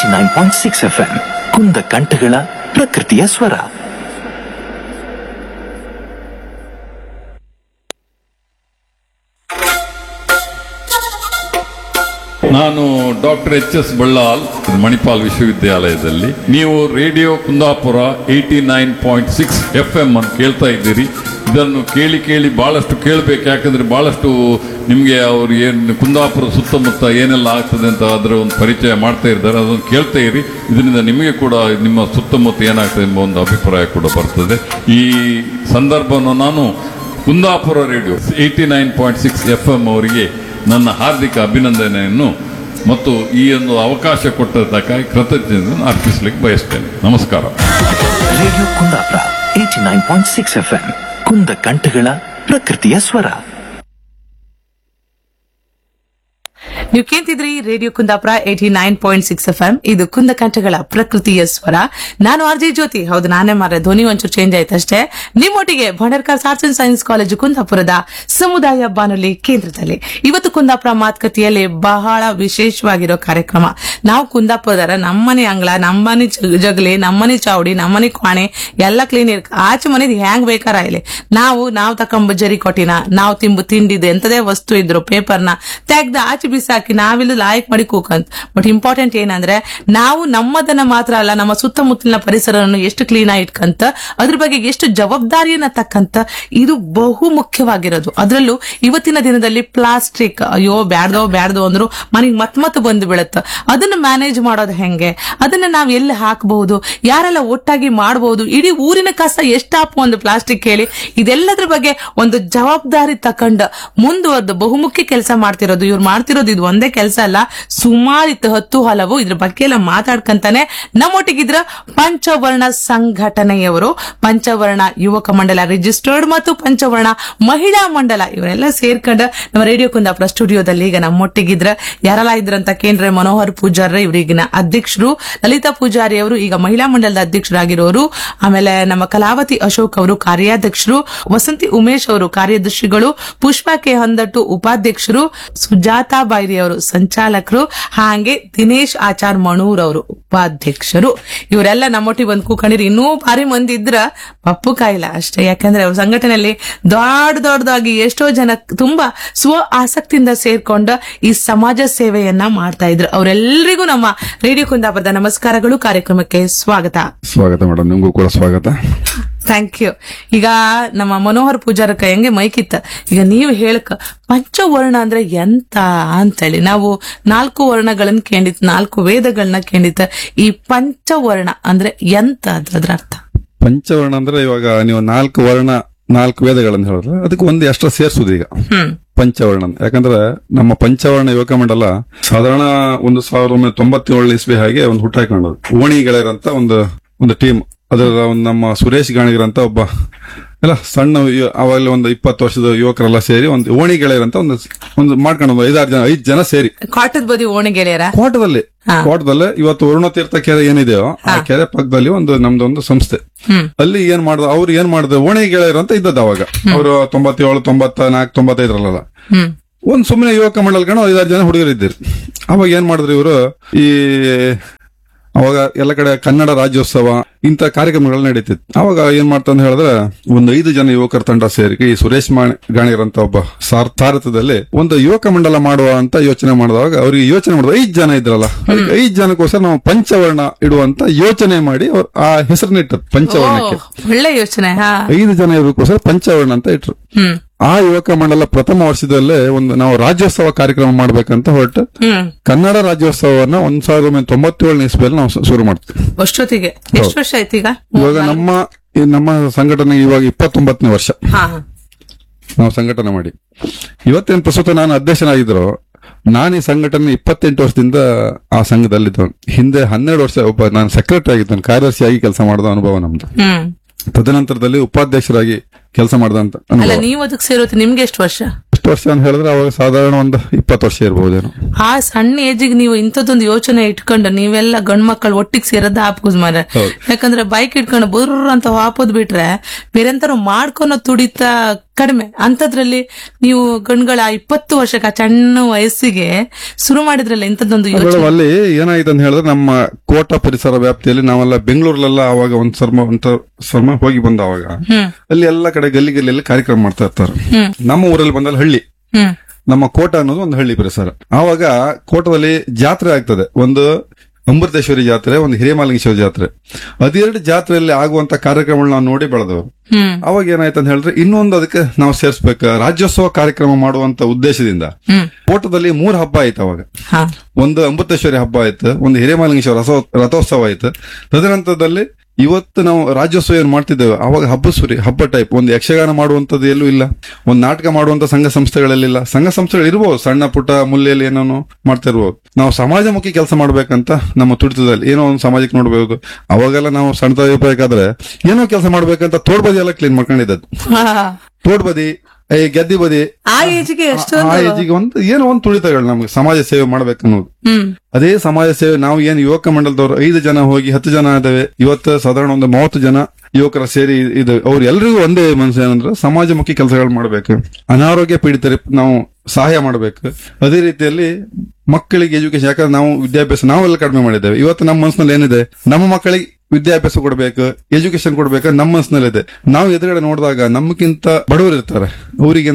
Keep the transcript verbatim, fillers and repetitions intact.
Nine point six F M ಕುಂದ ಕಂಠಗಳ ಪ್ರಕೃತಿಯ ಸ್ವರ. ನಾನು doctor H S Ballal, Manipal ವಿಶ್ವವಿದ್ಯಾಲಯದಲ್ಲಿ. ನೀವು radio Kundapura eighty nine point six F M ಅನ್ನು ಕೇಳ್ತಾ ಇದ್ದೀರಿ. ಇದನ್ನು ಕೇಳಿ ಕೇಳಿ ಬಹಳಷ್ಟು ಕೇಳಬೇಕು, ಯಾಕಂದ್ರೆ ಬಹಳಷ್ಟು ನಿಮಗೆ ಅವ್ರು ಏನು ಕುಂದಾಪುರ ಸುತ್ತಮುತ್ತ ಏನೆಲ್ಲ ಆಗ್ತದೆ ಅಂತ ಅದರ ಒಂದು ಪರಿಚಯ ಮಾಡ್ತಾ ಇದ್ದಾರೆ. ಅದನ್ನು ಕೇಳ್ತಾ ಇರಿ. ಇದರಿಂದ ನಿಮಗೆ ಕೂಡ ನಿಮ್ಮ ಸುತ್ತಮುತ್ತ ಏನಾಗ್ತದೆ ಎಂಬ ಒಂದು ಅಭಿಪ್ರಾಯ ಕೂಡ ಬರ್ತದೆ. ಈ ಸಂದರ್ಭವನ್ನು ನಾನು Kundapura radio eighty nine point six F M ಅವರಿಗೆ ನನ್ನ ಹಾರ್ದಿಕ ಅಭಿನಂದನೆಯನ್ನು ಮತ್ತು ಈ ಒಂದು ಅವಕಾಶ ಕೊಟ್ಟದ್ದಕ್ಕಾಗಿ ಕೃತಜ್ಞತೆಯನ್ನು ಅರ್ಪಿಸಲಿಕ್ಕೆ ಬಯಸ್ತೇನೆ. ನಮಸ್ಕಾರ. Radio Kundapura eighty nine point six F M ಕುಂದ ಕಂಠಗಳ ಪ್ರಕೃತಿಯ ಸ್ವರ. ನೀವು ಕೇಳ್ತಿದ್ರಿ radio Kundapura eighty nine point six F M. ಇದು ಕುಂದ ಕಂಠಗಳ ಪ್ರಕೃತಿಯ ಸ್ವರ. ನಾನು ಆರ್ ಜೆ ಜ್ಯೋತಿ. ಹೌದು, ನಾನೇ ಮಾರ ಧ್ವನಿ ಒಂಚೂರು change ಆಯ್ತಷ್ಟೇ. ನಿಮ್ಮೊಟ್ಟಿಗೆ Bhandarkar arts and science college ಕುಂದಾಪುರದ ಸಮುದಾಯ ಬಾನುಲಿ ಕೇಂದ್ರದಲ್ಲಿ ಇವತ್ತು ಕುಂದಾಪುರ ಮಾತುಕತೆಯಲ್ಲಿ ಬಹಳ ವಿಶೇಷವಾಗಿರೋ ಕಾರ್ಯಕ್ರಮ. ನಾವು ಕುಂದಾಪುರದರ ನಮ್ಮನೆ ಅಂಗಳ, ನಮ್ಮನೆ ಜಗಲಿ, ನಮ್ಮನೆ ಚಾವಡಿ, ನಮ್ಮನೆ ಕ್ವಾಣೆ ಎಲ್ಲ ಕ್ಲೀನ್ ಇರ್ ಆಚೆ ಮನೆದು ಹ್ಯಾಂಗ್ ಬೇಕಾರ ಇಲ್ಲಿ ನಾವು ನಾವು ತಕೊಂಬ ಜರಿ ಕೊಟ್ಟಿನ ನಾವು ತಿಂಬು ತಿಂಡಿದ್ದು ಎಂತದೇ ವಸ್ತು ಇದ್ರು ಪೇಪರ್ನ ತೆಗ್ದ ಆಚೆ ಬಿಸಾಕಿ ನಾವಿಲ್ಲಿ ಲಾಯಕ್ ಮಾಡಿ ಕೂಕಂತ. ಬಟ್ ಇಂಪಾರ್ಟೆಂಟ್ ಏನಂದ್ರೆ ನಾವು ನಮ್ಮದನ್ನ ಮಾತ್ರ ಅಲ್ಲ, ನಮ್ಮ ಸುತ್ತಮುತ್ತಲಿನ ಪರಿಸರವನ್ನು ಎಷ್ಟು ಕ್ಲೀನ್ ಆಗಿ ಇಟ್ಕಂತ ಅದ್ರ ಬಗ್ಗೆ ಎಷ್ಟು ಜವಾಬ್ದಾರಿಯನ್ನ ತಕ್ಕಂತ ಇದು ಬಹು ಮುಖ್ಯವಾಗಿರೋದು. ಅದರಲ್ಲೂ ಇವತ್ತಿನ ದಿನದಲ್ಲಿ ಪ್ಲಾಸ್ಟಿಕ್ ಅಯ್ಯೋ ಬ್ಯಾಡ್ದೋ ಬ್ಯಾಡ್ದೋ ಅಂದ್ರು ಮನೆಗೆ ಮತ್ ಮತ್ ಬಂದು ಬೀಳತ್ತ. ಅದನ್ನ ಮ್ಯಾನೇಜ್ ಮಾಡೋದು ಹೆಂಗೆ, ಅದನ್ನ ನಾವ್ ಎಲ್ಲಿ ಹಾಕಬಹುದು, ಯಾರೆಲ್ಲ ಒಟ್ಟಾಗಿ ಮಾಡಬಹುದು, ಇಡೀ ಊರಿನ ಕಸ ಎಷ್ಟಾಪು ಒಂದು ಪ್ಲಾಸ್ಟಿಕ್ ಹೇಳಿ, ಇದೆಲ್ಲದ್ರ ಬಗ್ಗೆ ಒಂದು ಜವಾಬ್ದಾರಿ ತಕೊಂಡ ಮುಂದುವರೆದು ಬಹುಮುಖ್ಯ ಕೆಲಸ ಮಾಡ್ತಿರೋದು ಇವ್ರು ಮಾಡ್ತಿರೋದು. ಇದು ಒಂದೇ ಕೆಲಸ ಅಲ್ಲ, ಸುಮಾರು ಇತ್ತು ಹತ್ತು ಹಲವು ಇದ್ರ ಬಗ್ಗೆ ಎಲ್ಲ ಮಾತಾಡ್ಕಂತಾನೆ ನಮ್ಮೊಟ್ಟಿಗಿದ್ರ ಪಂಚವರ್ಣ ಸಂಘಟನೆಯವರು, ಪಂಚವರ್ಣ ಯುವಕ ಮಂಡಲ ರಿಜಿಸ್ಟರ್ಡ್ ಮತ್ತು ಪಂಚವರ್ಣ ಮಹಿಳಾ ಮಂಡಲ ಇವರೆಲ್ಲ ಸೇರ್ಕೊಂಡ ನಮ್ಮ ರೇಡಿಯೋ ಕುಂದಾಪುರ ಸ್ಟುಡಿಯೋದಲ್ಲಿ ಈಗ ನಮ್ಮೊಟ್ಟಿಗಿದ್ರ ಯಾರೆಲ್ಲ ಇದ್ರಂತ ಕೇಂದ್ರ ಮನೋಹರ್ ಪೂಜಾರಿ ಇವರಿಗಿನ ಅಧ್ಯಕ್ಷರು, ಲಲಿತಾ ಪೂಜಾರಿ ಅವರು ಈಗ ಮಹಿಳಾ ಮಂಡಲದ ಅಧ್ಯಕ್ಷರಾಗಿರೋರು, ಆಮೇಲೆ ನಮ್ಮ ಕಲಾವತಿ ಅಶೋಕ್ ಅವರು ಕಾರ್ಯಾಧ್ಯಕ್ಷರು, ವಸಂತಿ ಉಮೇಶ್ ಅವರು ಕಾರ್ಯದರ್ಶಿಗಳು, ಪುಷ್ಪಾ ಕೆ ಹಂದಟ್ಟು ಉಪಾಧ್ಯಕ್ಷರು, ಸುಜಾತಾ ಬೈರಿ ಅವರು ಸಂಚಾಲಕರು, ಹಾಗೆ ದಿನೇಶ್ ಆಚಾರ್ ಮಣೂರ್ ಅವರು ಉಪಾಧ್ಯಕ್ಷರು. ಇವರೆಲ್ಲ ನಮ್ಮೊಟ್ಟಿಗೆ ಬಂದು ಕೂಕೊಂಡಿರಿ. ಇನ್ನೂ ಭಾರಿ ಮಂದಿ ಇದ್ರ ಪಪ್ಪು ಕಾಯಿಲ್ಲ ಅಷ್ಟೇ, ಯಾಕಂದ್ರೆ ಅವ್ರ ಸಂಘಟನೆಯಲ್ಲಿ ದೊಡ್ಡ ದೊಡ್ಡದಾಗಿ ಎಷ್ಟೋ ಜನ ತುಂಬಾ ಸ್ವ ಆಸಕ್ತಿಯಿಂದ ಸೇರ್ಕೊಂಡ ಈ ಸಮಾಜ ಸೇವೆಯನ್ನ ಮಾಡ್ತಾ ಇದ್ರು. ಅವರೆಲ್ಲರಿಗೂ ನಮ್ಮ ರೇಡಿಯೋ ಕುಂದಾಪುರದ ನಮಸ್ಕಾರಗಳು. ಕಾರ್ಯಕ್ರಮಕ್ಕೆ ಸ್ವಾಗತ. ಸ್ವಾಗತ ಮೇಡಮ್, ನಿಮಗೂ ಕೂಡ ಸ್ವಾಗತ. Thank you. ಈಗ ನಮ್ಮ ಮನೋಹರ್ ಪೂಜಾರಕ್ಕ ಹೆಂಗೆ ಮೈಕಿತ್ತ, ಈಗ ನೀವು ಹೇಳಕ ಪಂಚವರ್ಣ ಅಂದ್ರೆ ಎಂತ ಅಂತೇಳಿ ನಾವು ನಾಲ್ಕು ವರ್ಣಗಳನ್ನ ಕೇಳಿತ್, ನಾಲ್ಕು ವೇದಗಳನ್ನ ಕೇಳಿತ್. ಈ ಪಂಚವರ್ಣ ಅಂದ್ರೆ ಎಂತ ಅದ್ರ ಅರ್ಥ? ಪಂಚವರ್ಣ ಅಂದ್ರೆ ಇವಾಗ ನೀವು ನಾಲ್ಕು ವರ್ಣ ನಾಲ್ಕು ವೇದಗಳನ್ನ ಹೇಳಿದ್ರೆ ಅದಕ್ಕೆ ಒಂದು ಎಕ್ಸ್ಟ್ರಾ ಸೇರ್ಸುದು ಈಗ ಪಂಚವರ್ಣ. ಯಾಕಂದ್ರೆ ನಮ್ಮ ಪಂಚವರ್ಣ ಯುವಕ ಮಂಡಲ ಸಾಧಾರಣ ಒಂದು ಸಾವಿರದ ಒಂಬೈನೂರ ತೊಂಬತ್ತೇಳು ಇಸ್ವಿ ಹಾಗೆ ಒಂದು ಹುಟ್ಟಾಕೊಂಡದ್ದು. ಓಣಿ ಗೆಳೆಯರಂತ ಒಂದು ಒಂದು ಟೀಮ್. ಅದರ ಒಂದು ನಮ್ಮ ಸುರೇಶ್ ಗಾಣಿಗರಂತ ಒಬ್ಬ ಎಲ್ಲ ಸಣ್ಣ ಅವಾಗಲೇ ಒಂದು ಇಪ್ಪತ್ತು ವರ್ಷದ ಯುವಕರೆಲ್ಲ ಸೇರಿ ಒಂದು ಓಣಿ ಗೆಳೆಯರಂತ ಒಂದು ಒಂದು ಮಾಡ್ಕೊಂಡು ಒಂದು ಐದಾರು ಜನ ಐದು ಜನ ಸೇರಿ ಕಾಟದ ಬದಿ ಓಣಿ ಗೆಳೆಯರ ಕೋಟದಲ್ಲಿ ಕೋಟದಲ್ಲೇ ಇವತ್ತು ವರುಣತೀರ್ಥ ಕೆರೆ ಏನಿದೆಯೋ ಆ ಕೆರೆ ಪಕ್ಕದಲ್ಲಿ ಒಂದು ನಮ್ದೊಂದು ಸಂಸ್ಥೆ. ಅಲ್ಲಿ ಏನ್ ಮಾಡ್ದ ಅವ್ರು ಏನ್ ಮಾಡಿದ್ರು, ಓಣಿ ಗೆಳೆಯರು ಅಂತ ಇದ್ದದ್ದು ಅವಾಗ. ಅವರು ತೊಂಬತ್ತೇಳು ತೊಂಬತ್ತ ನಾಲ್ಕು ತೊಂಬತ್ತೈದರಲ್ಲ ಒಂದ್ ಸುಮ್ಮನೆ ಯುವಕ ಮಂಡಲ್ಕೊಂಡು ಐದಾರು ಜನ ಹುಡುಗರಿದ್ದೀರಿ. ಅವಾಗ ಏನ್ ಮಾಡಿದ್ರು ಇವರು, ಈ ಅವಾಗ ಎಲ್ಲ ಕಡೆ ಕನ್ನಡ ರಾಜ್ಯೋತ್ಸವ ಇಂತ ಕಾರ್ಯಕ್ರಮಗಳು ನಡೀತಿತ್ತು. ಅವಾಗ ಏನ್ ಮಾಡ್ತಾ ಹೇಳಿದ್ರೆ ಒಂದು ಐದು ಜನ ಯುವಕರ ತಂಡ ಸೇರಿ ಈ ಸುರೇಶ್ ಗಾಣಿಗರ್ ಅಂತ ಒಬ್ಬ ಸಾರಥ್ಯದಲ್ಲಿ ಒಂದು ಯುವಕ ಮಂಡಲ ಮಾಡುವ ಅಂತ ಯೋಚನೆ ಮಾಡಿದಾಗ ಅವ್ರಿಗೆ ಯೋಚನೆ ಮಾಡಿದ ಐದು ಜನ ಇದ್ರಲ್ಲ, ಐದು ಜನಕ್ಕೋಸ್ಕರ ನಾವು ಪಂಚವರ್ಣ ಇಡುವಂತ ಯೋಚನೆ ಮಾಡಿ ಅವ್ರು ಆ ಹೆಸರನ್ನಿಟ್ಟರು ಪಂಚವರ್ಣಕ್ಕೆ. ಒಳ್ಳೆ ಯೋಚನೆ. ಐದು ಜನ ಇರೋಕ್ಕೋಸ್ಕರ ಪಂಚವರ್ಣ ಅಂತ ಇಟ್ರು. ಆ ಯುವಕ ಮಂಡಲ ಪ್ರಥಮ ವರ್ಷದಲ್ಲೇ ಒಂದು ನಾವು ರಾಜ್ಯೋತ್ಸವ ಕಾರ್ಯಕ್ರಮ ಮಾಡ್ಬೇಕಂತ ಹೊರಟು ಕನ್ನಡ ರಾಜ್ಯೋತ್ಸವವನ್ನ ಒಂದ್ ಸಾವಿರದ ಒಂಬೈನೂರ ತೊಂಬತ್ತೇಳನೇ ಇಸ್ವಿಯಲ್ಲಿ ನಾವು ಶುರು ಮಾಡ್ತೀವಿ. ಅಷ್ಟೊತ್ತಿಗೆ ಎಷ್ಟು ವರ್ಷ ಆಯ್ತು ಈಗ? ಇವಾಗ ನಮ್ಮ ನಮ್ಮ ಸಂಘಟನೆ ಇವಾಗ ಇಪ್ಪತ್ತೊಂಬತ್ತನೇ ವರ್ಷ ನಾವು ಸಂಘಟನೆ ಮಾಡಿ. ಇವತ್ತೇನು ಪ್ರಸ್ತುತ ನಾನು ಅಧ್ಯಕ್ಷನಾಗಿದ್ರು, ನಾನು ಈ ಸಂಘಟನೆ ಇಪ್ಪತ್ತೆಂಟು ವರ್ಷದಿಂದ ಆ ಸಂಘದಲ್ಲಿದ್ದು. ಹಿಂದೆ ಹನ್ನೆರಡು ವರ್ಷ ಒಬ್ಬ ನಾನು ಸೆಕ್ರೆಟರಿ ಆಗಿದ್ದು, ಕಾರ್ಯದರ್ಶಿಯಾಗಿ ಕೆಲಸ ಮಾಡಿದ ಅನುಭವ ನಮ್ದು. ತದನಂತರದಲ್ಲಿ ಉಪಾಧ್ಯಕ್ಷರಾಗಿ ಕೆಲಸ ಮಾಡಿದಂತ ಅಲ್ಲ. ನೀವು ಅದಕ್ಕೆ ಸೇರೋದು ನಿಮ್ಗೆ ಎಷ್ಟು ವರ್ಷ? ಎಷ್ಟು ವರ್ಷ ಅಂತ ಹೇಳಿದ್ರೆ ಅವಾಗ ಸಾಧಾರಣ ಒಂದು ಇಪ್ಪತ್ತು ವರ್ಷ ಇರಬಹುದೇನೋ. ಆ ಸಣ್ಣ ಏಜಿಗೆ ನೀವು ಇಂಥದ್ದೊಂದು ಯೋಚನೆ ಇಟ್ಕೊಂಡು ನೀವೆಲ್ಲ ಗಂಡ್ ಮಕ್ಕಳು ಒಟ್ಟಿಗೆ ಸೇರೋದ ಹಾಪುದ್ ಮಾರ. ಯಾಕಂದ್ರೆ ಬೈಕ್ ಇಟ್ಕೊಂಡು ಬುರ್ರ ಅಂತ ಹಾಪೋದ್ ಬಿಟ್ರೆ ಬೇರೆಂತಾರು ಮಾಡ್ಕೊನೋ ತುಡಿತಾ ಕಡಿಮೆ ಅಂತದ್ರಲ್ಲಿ ನೀವು ಗಂಡುಗಳ ಇಪ್ಪತ್ತು ವರ್ಷಕ್ಕೆ ಆ ಸಣ್ಣ ವಯಸ್ಸಿಗೆ ಶುರು ಮಾಡಿದ್ರಲ್ಲ ಇಂಥದ್ದೊಂದು ಯೋಚನೆ. ಮೇಡಮ್, ಅಲ್ಲಿ ಏನಾಯ್ತು ಅಂತ ಹೇಳಿದ್ರೆ ನಮ್ಮ ಕೋಟ ಪರಿಸರ ವ್ಯಾಪ್ತಿಯಲ್ಲಿ ನಾವೆಲ್ಲ ಬೆಂಗಳೂರಲ್ಲೆಲ್ಲ ಅವಾಗ ಒಂದ್ ಸರ್ಮ ಒಂದ್ ಸರ್ಮ ಹೋಗಿ ಬಂದ ಅವಾಗ ಅಲ್ಲಿ ಎಲ್ಲ ಕಡೆ ಗಲ್ಲಿ ಗಲ್ಲಿಯಲ್ಲಿ ಕಾರ್ಯಕ್ರಮ ಮಾಡ್ತಾ ಇರ್ತಾರೆ. ನಮ್ಮ ಊರಲ್ಲಿ ಬಂದಲ್ಲಿ ಹಳ್ಳಿ, ಹ್ಮ್ ನಮ್ಮ ಕೋಟ ಅನ್ನೋದು ಒಂದು ಹಳ್ಳಿ ಪರಿಸರ. ಆವಾಗ ಕೋಟದಲ್ಲಿ ಜಾತ್ರೆ ಆಗ್ತದೆ, ಒಂದು ಅಮೃತೇಶ್ವರಿ ಜಾತ್ರೆ, ಒಂದು ಹಿರೇಮಾಲಿಂಗೇಶ್ವರಿ ಜಾತ್ರೆ. ಅದೆರಡು ಜಾತ್ರೆಯಲ್ಲಿ ಆಗುವಂತ ಕಾರ್ಯಕ್ರಮಗಳನ್ನ ನಾವು ನೋಡಿ ಬೆಳೆದವರು. ಹ್ಮ್ ಅವಾಗ ಏನಾಯ್ತು ಅಂತ ಹೇಳಿದ್ರೆ ಇನ್ನೊಂದು ಅದಕ್ಕೆ ನಾವು ಸೇರ್ಸ್ಬೇಕು, ರಾಜ್ಯೋತ್ಸವ ಕಾರ್ಯಕ್ರಮ ಮಾಡುವಂತ ಉದ್ದೇಶದಿಂದ ಹ್ಮ್ ಕೋಟದಲ್ಲಿ ಮೂರ್ ಹಬ್ಬ ಆಯ್ತು ಅವಾಗ. ಹಾ ಒಂದು ಅಮೃತೇಶ್ವರಿ ಹಬ್ಬ ಆಯ್ತು, ಒಂದು ಹಿರೇಮಾಲಿಂಗೇಶ್ವರ ರಸೋ- ರಥೋತ್ಸವ ಆಯ್ತು. ತದನಂತರದಲ್ಲಿ ಇವತ್ತು ನಾವು ರಾಜ್ಯೋತ್ಸವ ಏನ್ ಮಾಡ್ತಿದ್ದೇವೆ ಅವಾಗ ಹಬ್ಬ ಸುರಿ ಹಬ್ಬ ಟೈಪ್ ಒಂದು ಯಕ್ಷಗಾನ ಮಾಡುವಂತದ್ದು ಎಲ್ಲೂ ಇಲ್ಲ, ಒಂದು ನಾಟಕ ಮಾಡುವಂತ ಸಂಘ ಸಂಸ್ಥೆಗಳಲ್ಲಿಲ್ಲ. ಸಂಘ ಸಂಸ್ಥೆಗಳು ಇರ್ಬೋದು, ಸಣ್ಣ ಪುಟ್ಟ ಮೂಲೆಯಲ್ಲಿ ಏನೋ ಮಾಡ್ತಾ ಇರ್ಬೋದು. ನಾವು ಸಮಾಜಮುಖಿ ಕೆಲಸ ಮಾಡ್ಬೇಕಂತ ನಮ್ಮ ತುಡಿತದಲ್ಲಿ ಏನೋ ಒಂದು ಸಮಾಜಕ್ಕೆ ನೋಡ್ಬೇಕು. ಅವಾಗೆಲ್ಲ ನಾವು ಸಣ್ಣ ಇರ್ಬೇಕಾದ್ರೆ ಏನೋ ಕೆಲಸ ಮಾಡ್ಬೇಕಂತ ತೋಡ್ಬದಿ ಎಲ್ಲ ಕ್ಲೀನ್ ಮಾಡ್ಕೊಂಡಿದ್ದದ್ದು. ತೋಡ್ಬದಿ, ಈ ಗೆದ್ದಿ ಬದಿ, ಆ ಏಜಿಗೆ ಆ ಎಷ್ಟೊಂದು ಏಜಿಗೆ ಒಂದು ಏನೋ ಒಂದು ತುಳಿತಗಳು ನಮ್ಗೆ ಸಮಾಜ ಸೇವೆ ಮಾಡ್ಬೇಕನ್ನೋದು. ಹ್ಮ್ ಅದೇ ಸಮಾಜ ಸೇವೆ ನಾವು ಏನು ಯುವಕ ಮಂಡಲದವರು ಐದು ಜನ ಹೋಗಿ ಹತ್ತು ಜನ ಇದಾವೆ, ಇವತ್ತು ಸಾಧಾರಣ ಒಂದು ಮೂವತ್ತು ಜನ ಯುವಕರ ಸೇರಿ ಇದು ಅವ್ರು ಎಲ್ರಿಗೂ ಒಂದೇ ಮನಸ್ಸು ಏನಂದ್ರೆ ಸಮಾಜಮುಖಿ ಕೆಲಸಗಳು ಮಾಡ್ಬೇಕು, ಅನಾರೋಗ್ಯ ಪೀಡಿತರಿಗೆ ನಾವು ಸಹಾಯ ಮಾಡ್ಬೇಕು. ಅದೇ ರೀತಿಯಲ್ಲಿ ಮಕ್ಕಳಿಗೆ ಎಜುಕೇಶನ್, ಯಾಕಂದ್ರೆ ನಾವು ವಿದ್ಯಾಭ್ಯಾಸ ನಾವೆಲ್ಲ ಕಡಿಮೆ ಮಾಡಿದ್ದೇವೆ. ಇವತ್ತು ನಮ್ಮ ಮನಸ್ಸಿನಲ್ಲಿ ಏನಿದೆ, ನಮ್ಮ ಮಕ್ಕಳಿಗೆ ವಿದ್ಯಾಭ್ಯಾಸ ಕೊಡ್ಬೇಕು, ಎಜುಕೇಶನ್ ಕೊಡ್ಬೇಕು ನಮ್ಮ ಮನಸ್ಸಿನಲ್ಲಿದೆ. ನಾವು ಎದುರುಗಡೆ ನೋಡಿದಾಗ ನಮ್ಗಿಂತ ಬಡವರು ಇರ್ತಾರೆ, ಅವರಿಗೆ